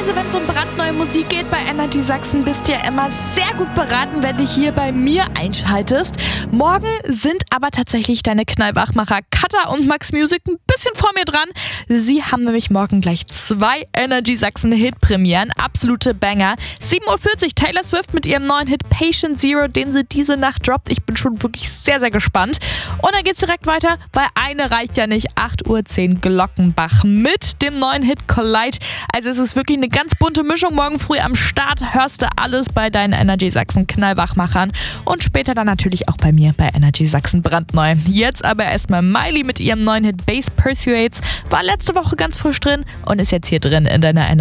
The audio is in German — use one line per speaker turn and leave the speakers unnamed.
Normalerweise, wenn es um brandneue Musik geht bei Energy Sachsen, bist du ja immer sehr gut beraten, wenn du hier bei mir einschaltest. Morgen sind aber tatsächlich deine Knallwachmacher Katha und Max Music ein bisschen vor mir dran. Sie haben nämlich morgen gleich 2 Energy Sachsen Hitpremieren, absolute Banger. 7:40 Uhr Taylor Swift mit ihrem neuen Hit Patient Zero, den sie diese Nacht droppt. Ich bin schon wirklich sehr, sehr gespannt. Und dann geht's direkt weiter, weil eine reicht ja nicht. 8:10 Uhr Glockenbach mit dem neuen Hit Collide. Also es ist wirklich eine ganz bunte Mischung. Morgen früh am Start hörst du alles bei deinen Energy Sachsen Knallwachmachern und später dann natürlich auch bei mir bei Energy Sachsen brandneu. Jetzt aber erstmal Miley mit ihrem neuen Hit Bass Persuades. War letzte Woche ganz frisch drin und ist jetzt hier drin in deiner